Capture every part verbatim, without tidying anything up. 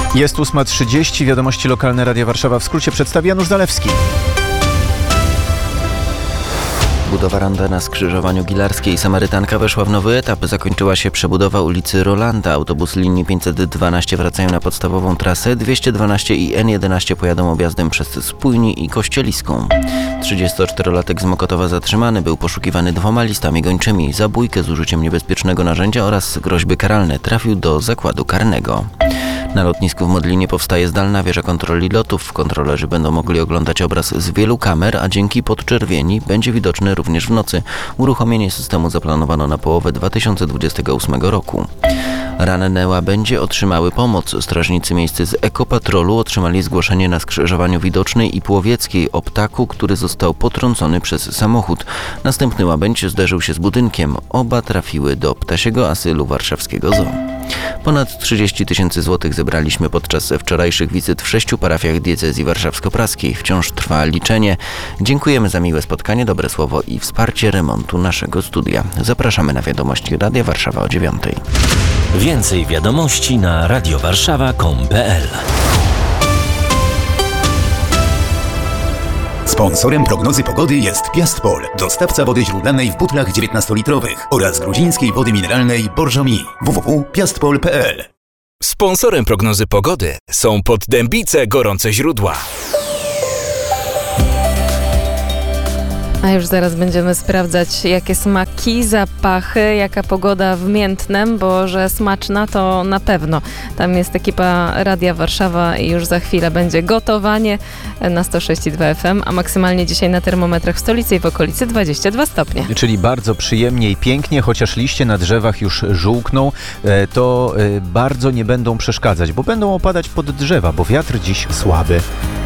Jest ósma trzydzieści, wiadomości lokalne Radia Warszawa w skrócie przedstawi Janusz Zalewski. Budowa ronda na skrzyżowaniu Gilarskiej Samarytanka weszła w nowy etap. Zakończyła się przebudowa ulicy Rolanda. Autobusy linii pięćset dwanaście wracają na podstawową trasę. dwieście dwanaście i N jedenaście pojadą objazdem przez Spójni i Kościeliską. trzydziestoczterolatek z Mokotowa zatrzymany był poszukiwany dwoma listami gończymi. Za bójkę z użyciem niebezpiecznego narzędzia oraz groźby karalne trafił do zakładu karnego. Na lotnisku w Modlinie powstaje zdalna wieża kontroli lotów. Kontrolerzy będą mogli oglądać obraz z wielu kamer, a dzięki podczerwieni będzie widoczny również w nocy. Uruchomienie systemu zaplanowano na połowę dwa tysiące dwudziestego ósmego roku. Ranne łabędzie otrzymały pomoc. Strażnicy miejscy z Ekopatrolu otrzymali zgłoszenie na skrzyżowaniu Widocznej i Płowieckiej o ptaku, który został potrącony przez samochód. Następny łabędź zderzył się z budynkiem. Oba trafiły do ptasiego asylu warszawskiego zoo. Ponad trzydzieści tysięcy złotych zebraliśmy podczas wczorajszych wizyt w sześciu parafiach diecezji warszawsko-praskiej. Wciąż trwa liczenie. Dziękujemy za miłe spotkanie, dobre słowo i wsparcie remontu naszego studia. Zapraszamy na wiadomości Radia Warszawa o dziewiątej. Więcej wiadomości na radiowarszawa kropka com kropka p l. Sponsorem prognozy pogody jest Piastpol, dostawca wody źródlanej w butlach dziewiętnastolitrowych oraz gruzińskiej wody mineralnej Borżomi. w w w kropka piastpol kropka p l. Sponsorem prognozy pogody są Poddębice Gorące Źródła. A już zaraz będziemy sprawdzać, jakie smaki, zapachy, jaka pogoda w Miętnem, bo że smaczna to na pewno. Tam jest ekipa Radia Warszawa i już za chwilę będzie gotowanie na sto sześć i dwa F M, a maksymalnie dzisiaj na termometrach w stolicy i w okolicy dwadzieścia dwa stopnie. Czyli bardzo przyjemnie i pięknie, chociaż liście na drzewach już żółkną, to bardzo nie będą przeszkadzać, bo będą opadać pod drzewa, bo wiatr dziś słaby.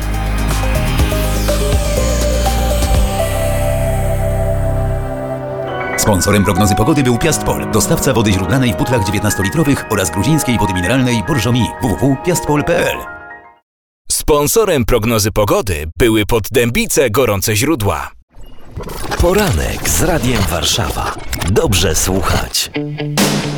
Sponsorem prognozy pogody był Piastpol, dostawca wody źródlanej w butlach dziewiętnastolitrowych oraz gruzińskiej wody mineralnej Borżomi. w w w kropka piastpol kropka p l. Sponsorem prognozy pogody były Poddębice Gorące Źródła. Poranek z Radiem Warszawa. Dobrze słuchać.